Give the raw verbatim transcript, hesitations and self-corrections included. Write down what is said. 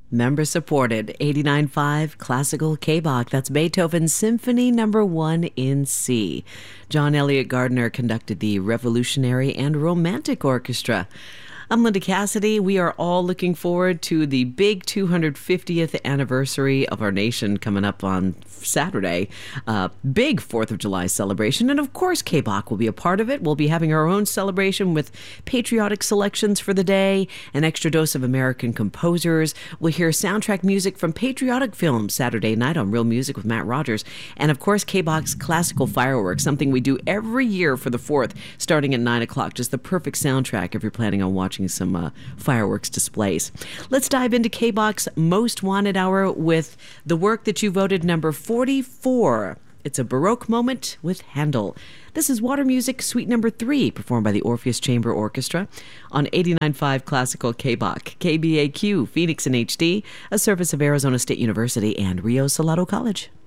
Member supported, eighty-nine point five Classical K-Bach. That's Beethoven's Symphony Number One in C. John Elliott Gardner conducted the Revolutionary and Romantic Orchestra. I'm Linda Cassidy. We are all looking forward to the big two hundred fiftieth anniversary of our nation coming up on Saturday. Uh, big fourth of July celebration. And of course, K-Bach will be a part of it. We'll be having our own celebration with patriotic selections for the day, an extra dose of American composers. We'll hear soundtrack music from patriotic films Saturday night on Real Music with Matt Rogers. And of course, K-Bach's classical fireworks, something we do every year for the fourth, starting at nine o'clock. Just the perfect soundtrack if you're planning on watching some uh, fireworks displays. Let's dive into K-Bach's Most Wanted Hour with the work that you voted number forty-four. It's a Baroque moment with Handel. This is Water Music Suite Number three, performed by the Orpheus Chamber Orchestra on eighty-nine point five Classical K-Bach, K B A Q, Phoenix in H D, a service of Arizona State University and Rio Salado College.